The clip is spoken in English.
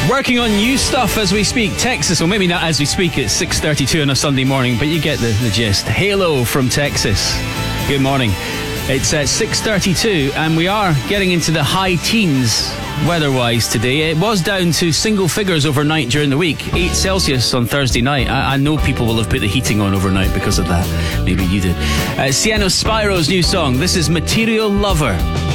Working on new stuff as we speak. Texas, well, maybe not as we speak. It's 6:32 on a Sunday morning, but you get the gist. Halo from Texas. Good morning. It's 6:32, and we are getting into the high teens weather-wise today. It was down to single figures overnight during the week. 8 Celsius on Thursday night. I know people will have put the heating on overnight because of that. Maybe you did. Sienna Spiro's new song. This is Material Lover.